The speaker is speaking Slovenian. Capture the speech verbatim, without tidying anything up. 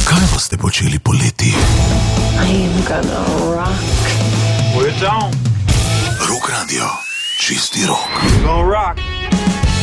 Kaj boste počeli poleti? I am gonna rock. We're down. Rock Radio, čisti rok. We're gonna rock.